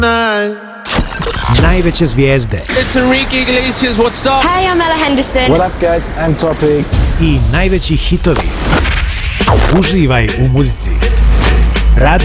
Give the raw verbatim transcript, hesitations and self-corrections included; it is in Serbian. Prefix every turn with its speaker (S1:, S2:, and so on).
S1: Najveće zvijezde.
S2: It's Enrique Iglesias, what's up?
S3: Hey, I'm Ella Henderson.
S4: What up guys, I'm Topic.
S1: I najveći hitovi. Uživaj u muzici. Radio